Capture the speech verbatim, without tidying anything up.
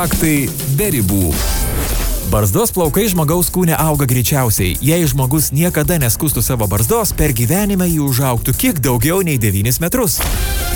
Faktai be ribų. Barzdos plaukai žmogaus kūne auga greičiausiai. Jei žmogus niekada neskustų savo barzdos, per gyvenimą jį užaugtų kiek daugiau nei devynis metrus.